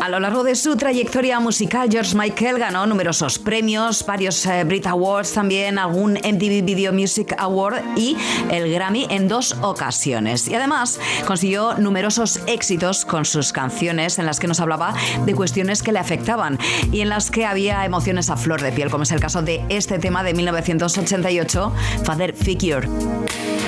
lo largo de su trayectoria musical, George Michael ganó numerosos premios, varios Brit Awards también, algún MTV Video Music Award y el Grammy en 2 ocasiones. Y además consiguió numerosos éxitos con sus canciones en las que nos hablaba de cuestiones que le afectaban y en las que había emociones a flor de piel, como es el caso de este tema de 1988, Father Figure.